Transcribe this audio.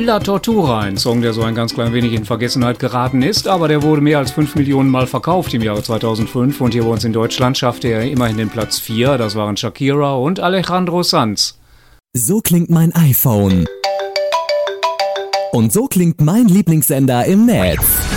La Tortura, ein Song, der so ein ganz klein wenig in Vergessenheit geraten ist, aber der wurde mehr als 5 Millionen Mal verkauft im Jahre 2005 und hier bei uns in Deutschland schaffte er immerhin den Platz 4, das waren Shakira und Alejandro Sanz. So klingt mein iPhone. Und so klingt mein Lieblingssender im Netz.